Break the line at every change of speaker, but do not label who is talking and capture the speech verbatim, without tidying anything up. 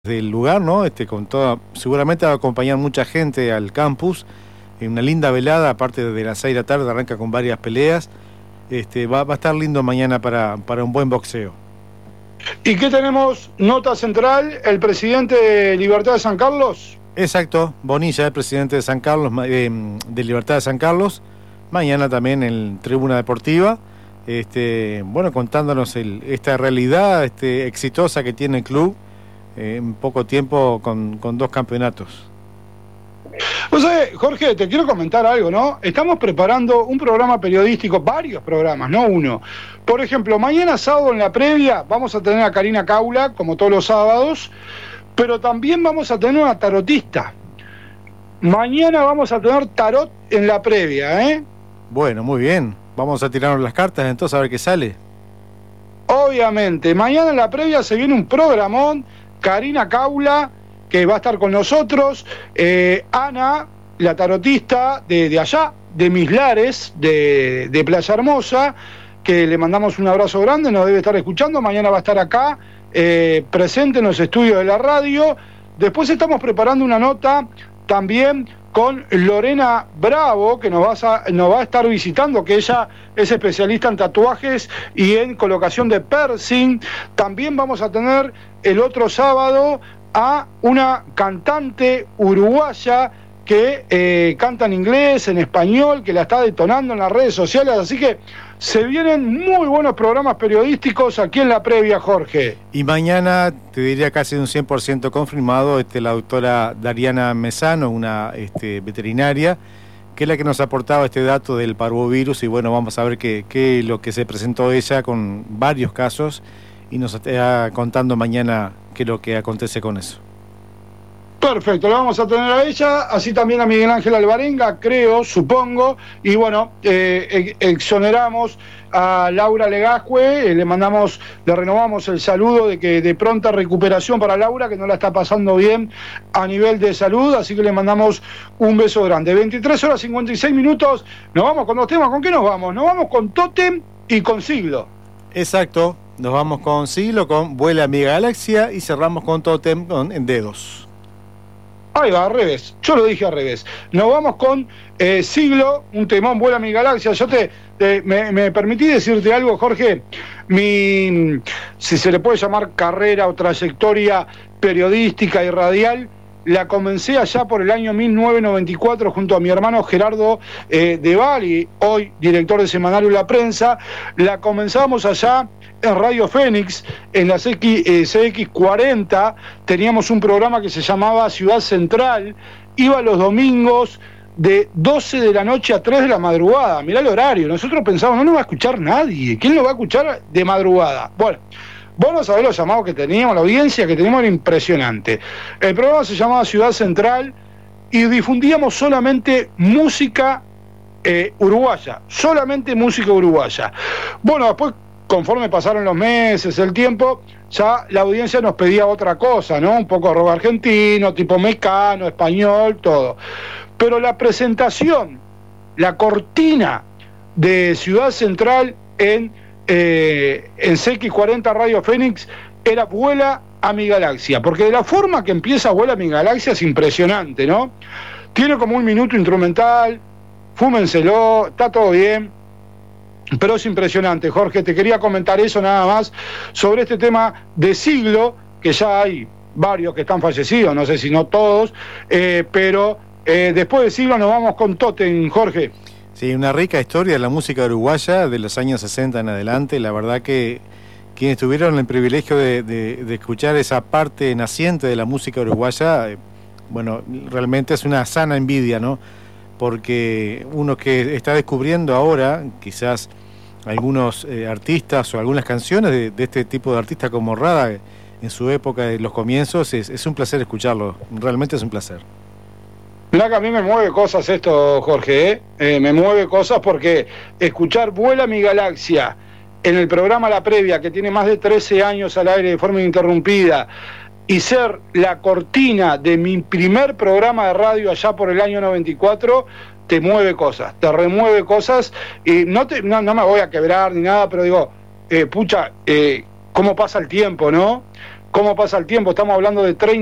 del lugar, ¿no? Este, con toda, seguramente va a acompañar mucha gente al campus, en una linda velada, aparte de las seis de la tarde, arranca con varias peleas. Este, va, va a estar lindo mañana para, para un buen boxeo.
¿Y qué tenemos? Nota central, el presidente de Libertad de San Carlos.
Exacto, Bonilla, el presidente de San Carlos, eh, de Libertad de San Carlos, mañana también en Tribuna Deportiva, este, bueno, contándonos el, esta realidad este, exitosa que tiene el club eh, en poco tiempo con, con dos campeonatos.
O sea, Jorge, te quiero comentar algo, ¿no? Estamos preparando un programa periodístico, varios programas, no uno. Por ejemplo, mañana sábado en la previa vamos a tener a Karina Caula, como todos los sábados, pero también vamos a tener una tarotista. Mañana vamos a tener tarot en la previa, ¿eh?
Bueno, muy bien. Vamos a tirarnos las cartas entonces a ver qué sale.
Obviamente, mañana en la previa se viene un programón, Karina Caula, que va a estar con nosotros, eh, Ana, la tarotista de, de allá, de Mislares, de, de Playa Hermosa, que le mandamos un abrazo grande, nos debe estar escuchando, mañana va a estar acá, eh, presente en los estudios de la radio. Después estamos preparando una nota también con Lorena Bravo, que nos va, a, nos va a estar visitando, que ella es especialista en tatuajes y en colocación de piercing. También vamos a tener el otro sábado a una cantante uruguaya que eh, canta en inglés, en español, que la está detonando en las redes sociales, así que se vienen muy buenos programas periodísticos aquí en la previa, Jorge.
Y mañana, te diría casi un cien por ciento confirmado, este, la doctora Dariana Mesano, una este, veterinaria, que es la que nos aportaba este dato del parvovirus, y bueno, vamos a ver qué, qué es lo que se presentó ella con varios casos, y nos está contando mañana qué es lo que acontece con eso.
Perfecto, lo vamos a tener a ella, así también a Miguel Ángel Alvarenga, creo, supongo, y bueno, eh, exoneramos a Laura Legazque, eh, le mandamos, le renovamos el saludo de que de pronta recuperación para Laura, que no la está pasando bien a nivel de salud, así que le mandamos un beso grande. veintitrés horas cincuenta y seis minutos, nos vamos con dos temas, ¿con qué nos vamos? Nos vamos con Tótem y con Siglo.
Exacto, nos vamos con Siglo, con Vuela mi Galaxia, y cerramos con Tótem con En Dedos.
Ahí va, al revés, yo lo dije al revés. Nos vamos con eh, Siglo, un temón, Vuela mi Galaxia. Yo te, te me, me permití decirte algo, Jorge. Mi, si se le puede llamar carrera o trayectoria periodística y radial, la comencé allá por el año mil novecientos noventa y cuatro junto a mi hermano Gerardo eh, de Bali, hoy director de Semanario La Prensa. La comenzamos allá en Radio Fénix, en la C X cuarenta, teníamos un programa que se llamaba Ciudad Central, iba los domingos de doce de la noche a tres de la madrugada, mirá el horario, nosotros pensábamos, no nos va a escuchar nadie, ¿quién lo va a escuchar de madrugada? Bueno, vos no sabés los llamados que teníamos, la audiencia que teníamos era impresionante. El programa se llamaba Ciudad Central y difundíamos solamente música eh, uruguaya, solamente música uruguaya. Bueno, después, conforme pasaron los meses, el tiempo, ya la audiencia nos pedía otra cosa, ¿no? Un poco rock argentino, tipo mecano, español, todo. Pero la presentación, la cortina de Ciudad Central en, eh, en C X cuarenta Radio Fénix era Vuela a mi Galaxia, porque de la forma que empieza Vuela a mi Galaxia es impresionante, ¿no? Tiene como un minuto instrumental, fúmenselo, está todo bien. Pero es impresionante, Jorge, te quería comentar eso nada más sobre este tema de Siglo, que ya hay varios que están fallecidos, no sé si no todos, eh, pero eh, después de Siglo nos vamos con Tótem, Jorge.
Sí, una rica historia de la música uruguaya de los años sesenta en adelante. La verdad que quienes tuvieron el privilegio de, de, de escuchar esa parte naciente de la música uruguaya, eh, bueno, realmente es una sana envidia, ¿no? Porque uno que está descubriendo ahora, quizás algunos eh, artistas o algunas canciones de, de este tipo de artistas como Rada en su época, de los comienzos, es, es un placer escucharlo, realmente es un placer.
Mirá que a mí me mueve cosas esto, Jorge, ¿eh? Eh, me mueve cosas porque escuchar Vuela mi Galaxia en el programa La Previa, que tiene más de trece años al aire de forma ininterrumpida, y ser la cortina de mi primer programa de radio allá por el año noventa y cuatro, te mueve cosas, te remueve cosas, y no, te, no, no me voy a quebrar ni nada, pero digo, eh, pucha, eh, cómo pasa el tiempo, ¿no? cómo pasa el tiempo, estamos hablando de treinta